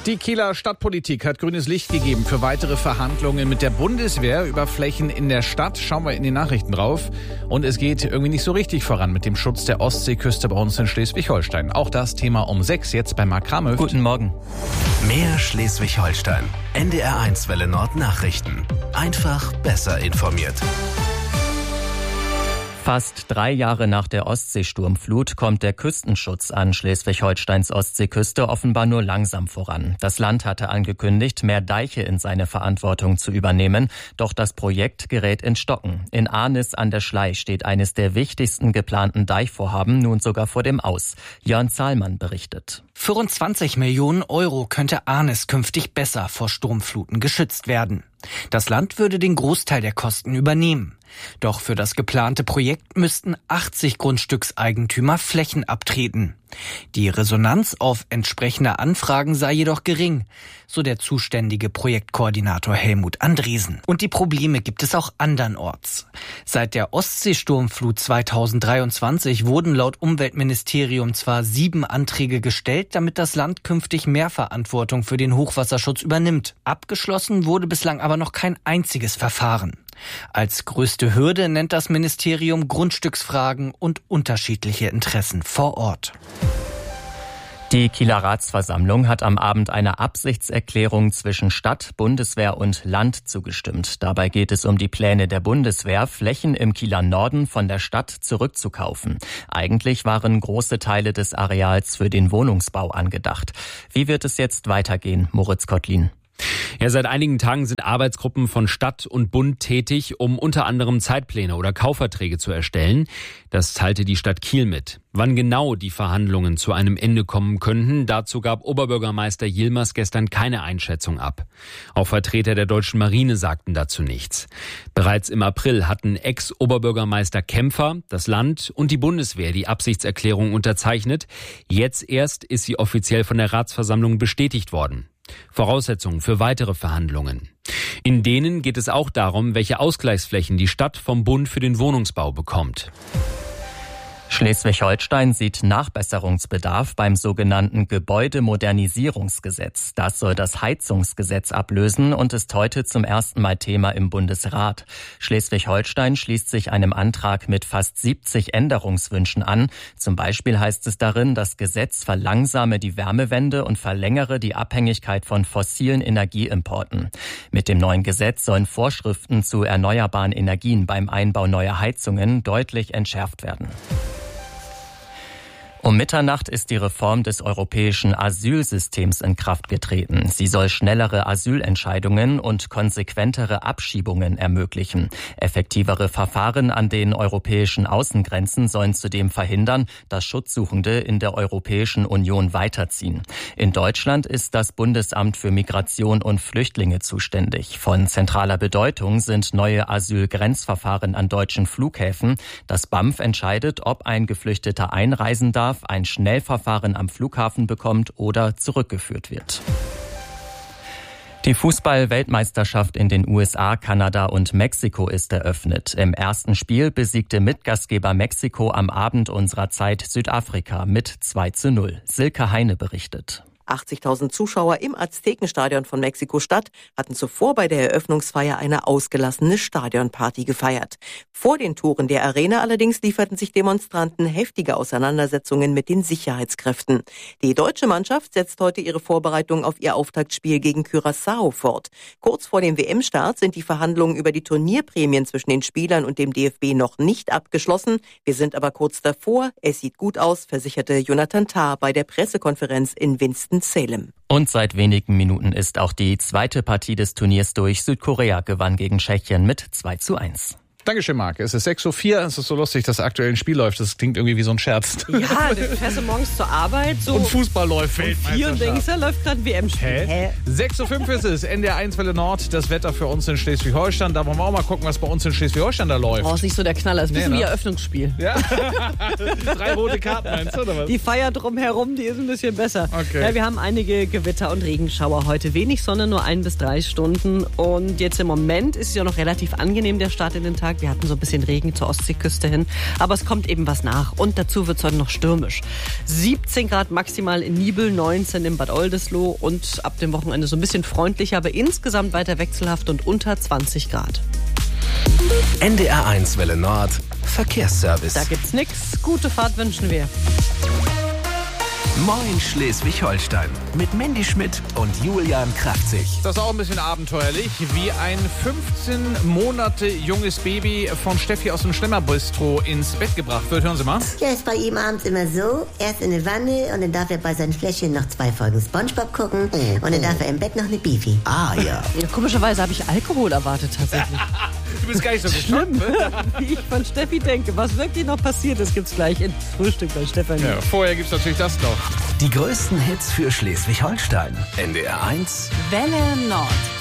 Die Kieler Stadtpolitik hat grünes Licht gegeben für weitere Verhandlungen mit der Bundeswehr über Flächen in der Stadt. Schauen wir in die Nachrichten drauf. Und es geht irgendwie nicht so richtig voran mit dem Schutz der Ostseeküste bei uns in Schleswig-Holstein. Auch das Thema um 6 jetzt bei Marc Kramöft. Guten Morgen. Mehr Schleswig-Holstein. NDR1 Welle Nord Nachrichten. Einfach besser informiert. Fast 3 Jahre nach der Ostseesturmflut kommt der Küstenschutz an Schleswig-Holsteins Ostseeküste offenbar nur langsam voran. Das Land hatte angekündigt, mehr Deiche in seine Verantwortung zu übernehmen, doch das Projekt gerät ins Stocken. In Arnis an der Schlei steht eines der wichtigsten geplanten Deichvorhaben nun sogar vor dem Aus. Jörn Zahlmann berichtet. Für rund 20 Millionen Euro könnte Arnis künftig besser vor Sturmfluten geschützt werden. Das Land würde den Großteil der Kosten übernehmen. Doch für das geplante Projekt müssten 80 Grundstückseigentümer Flächen abtreten. Die Resonanz auf entsprechende Anfragen sei jedoch gering, so der zuständige Projektkoordinator Helmut Andresen. Und die Probleme gibt es auch andernorts. Seit der Ostseesturmflut 2023 wurden laut Umweltministerium zwar 7 Anträge gestellt, damit das Land künftig mehr Verantwortung für den Hochwasserschutz übernimmt. Abgeschlossen wurde bislang aber noch kein einziges Verfahren. Als größte Hürde nennt das Ministerium Grundstücksfragen und unterschiedliche Interessen vor Ort. Die Kieler Ratsversammlung hat am Abend einer Absichtserklärung zwischen Stadt, Bundeswehr und Land zugestimmt. Dabei geht es um die Pläne der Bundeswehr, Flächen im Kieler Norden von der Stadt zurückzukaufen. Eigentlich waren große Teile des Areals für den Wohnungsbau angedacht. Wie wird es jetzt weitergehen, Moritz Kottlin? Ja, seit einigen Tagen sind Arbeitsgruppen von Stadt und Bund tätig, um unter anderem Zeitpläne oder Kaufverträge zu erstellen. Das teilte die Stadt Kiel mit. Wann genau die Verhandlungen zu einem Ende kommen könnten, dazu gab Oberbürgermeister Yilmaz gestern keine Einschätzung ab. Auch Vertreter der deutschen Marine sagten dazu nichts. Bereits im April hatten Ex-Oberbürgermeister Kämpfer, das Land und die Bundeswehr die Absichtserklärung unterzeichnet. Jetzt erst ist sie offiziell von der Ratsversammlung bestätigt worden. Voraussetzungen für weitere Verhandlungen. In denen geht es auch darum, welche Ausgleichsflächen die Stadt vom Bund für den Wohnungsbau bekommt. Schleswig-Holstein sieht Nachbesserungsbedarf beim sogenannten Gebäudemodernisierungsgesetz. Das soll das Heizungsgesetz ablösen und ist heute zum ersten Mal Thema im Bundesrat. Schleswig-Holstein schließt sich einem Antrag mit fast 70 Änderungswünschen an. Zum Beispiel heißt es darin, das Gesetz verlangsame die Wärmewende und verlängere die Abhängigkeit von fossilen Energieimporten. Mit dem neuen Gesetz sollen Vorschriften zu erneuerbaren Energien beim Einbau neuer Heizungen deutlich entschärft werden. Um Mitternacht ist die Reform des europäischen Asylsystems in Kraft getreten. Sie soll schnellere Asylentscheidungen und konsequentere Abschiebungen ermöglichen. Effektivere Verfahren an den europäischen Außengrenzen sollen zudem verhindern, dass Schutzsuchende in der Europäischen Union weiterziehen. In Deutschland ist das Bundesamt für Migration und Flüchtlinge zuständig. Von zentraler Bedeutung sind neue Asylgrenzverfahren an deutschen Flughäfen. Das BAMF entscheidet, ob ein Geflüchteter einreisen darf, ein Schnellverfahren am Flughafen bekommt oder zurückgeführt wird. Die Fußball-Weltmeisterschaft in den USA, Kanada und Mexiko ist eröffnet. Im ersten Spiel besiegte Mitgastgeber Mexiko am Abend unserer Zeit Südafrika mit 2:0. Silke Heine berichtet. 80.000 Zuschauer im Aztekenstadion von Mexiko-Stadt hatten zuvor bei der Eröffnungsfeier eine ausgelassene Stadionparty gefeiert. Vor den Toren der Arena allerdings lieferten sich Demonstranten heftige Auseinandersetzungen mit den Sicherheitskräften. Die deutsche Mannschaft setzt heute ihre Vorbereitung auf ihr Auftaktspiel gegen Curaçao fort. Kurz vor dem WM-Start sind die Verhandlungen über die Turnierprämien zwischen den Spielern und dem DFB noch nicht abgeschlossen. Wir sind aber kurz davor. Es sieht gut aus, versicherte Jonathan Tah bei der Pressekonferenz in Winston-Salem. Und seit wenigen Minuten ist auch die zweite Partie des Turniers durch. Südkorea gewann gegen Tschechien mit 2:1. Dankeschön, Marc. Es ist 6:04 Uhr. Es ist so lustig, dass aktuell ein Spiel läuft. Das klingt irgendwie wie so ein Scherz. Ja, du fährst du morgens zur Arbeit. So und Fußball läuft. Und 4 und denkst, da läuft gerade ein WM-Spiel. Hä? 6:05 Uhr ist es. NDR1 Welle Nord. Das Wetter für uns in Schleswig-Holstein. Da wollen wir auch mal gucken, was bei uns in Schleswig-Holstein da läuft. Oh, ist nicht so der Knaller. Das ist ein bisschen wie Eröffnungsspiel. Ja? 3 rote Karten meinst du, oder was? Die Feier drumherum, die ist ein bisschen besser. Okay. Ja, wir haben einige Gewitter und Regenschauer heute. Wenig Sonne, nur 1 bis 3 Stunden. Und jetzt im Moment ist es ja noch relativ angenehm, der Start in den Tag. Tag. Wir hatten so ein bisschen Regen zur Ostseeküste hin. Aber es kommt eben was nach. Und dazu wird es heute noch stürmisch. 17 Grad maximal in Nibel, 19 in Bad Oldesloe und ab dem Wochenende so ein bisschen freundlicher, aber insgesamt weiter wechselhaft und unter 20 Grad. NDR1 Welle Nord, Verkehrsservice. Da gibt's nix. Gute Fahrt wünschen wir. Moin Schleswig-Holstein mit Mandy Schmidt und Julian Kraftzig. Das ist auch ein bisschen abenteuerlich, wie ein 15 Monate junges Baby von Steffi aus dem Schlemmerbistro ins Bett gebracht wird. Hören Sie mal. Ja, ist bei ihm abends immer so, erst in eine Wanne und dann darf er bei seinen Fläschchen noch 2 Folgen Spongebob gucken und dann darf er im Bett noch eine Beefy. Ah ja. Ja, komischerweise habe ich Alkohol erwartet tatsächlich. Du bist gar nicht so Schlimm, wie ich von Steffi denke. Was wirklich noch passiert ist, gibt's gleich ins Frühstück bei Stefanie. Ja, vorher gibt's natürlich das noch. Die größten Hits für Schleswig-Holstein. NDR1 Welle Nord.